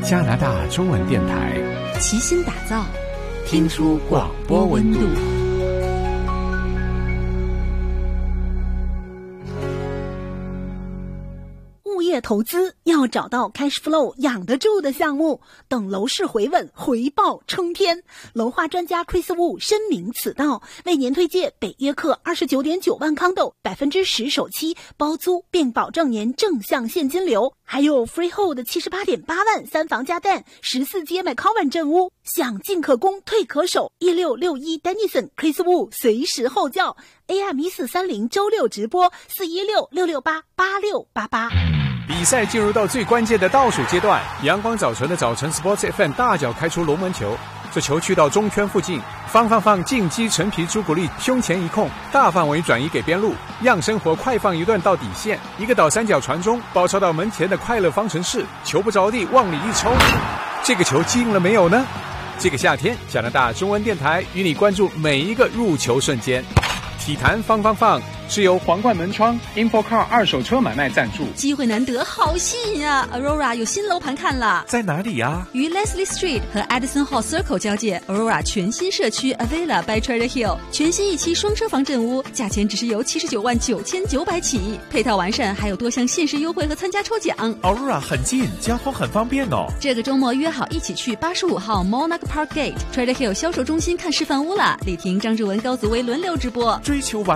加拿大中文电台， 齐心打造， 听出广播温度。 物业投资要找到 cash flow 养得住的项目，等楼市回稳，回报冲天。楼花专家 Chris Wu 深明此道，为您推荐北约克29.9万康斗10%首期包租，并保证年正向现金流，还有 freehold 78.8万3房加蛋14街 McCowan 镇屋，想进可攻，退可守。1661 Denison Chris Wu 随时候叫 AM1430 周六直播416-668-8688。 比赛进入到最关键的倒数阶段，阳光早晨的早晨 Sports FM 大脚开出龙门球，这球去到中圈附近，放进击陈皮朱古力胸前一控，大范围转移给边路，让生活快放一段到底线，一个倒三角传中，包抄到门前的快乐方程式，球不着地往里一抽，这个球进了没有呢？这个夏天，加拿大中文电台与你关注每一个入球瞬间。体坛放是由皇冠门窗 InfoCar 二手车买卖赞助。 机会难得，好吸引啊 ！Aurora 有新楼盘看了， 在哪里啊？ 于 Leslie Street 和 Addison Hall Circle 交界 ，Aurora 全新社区 Avila by Trader Hill 全新一期双车房镇屋，价钱只是由79万9900起，配套完善，还有多项限时优惠和参加抽奖。 Aurora 很近，交通很方便哦。 这个周末约好一起去85号 Monarch Park Gate Trader Hill 销售中心看示范屋了。李婷、张志文、高子薇轮流直播， 追求完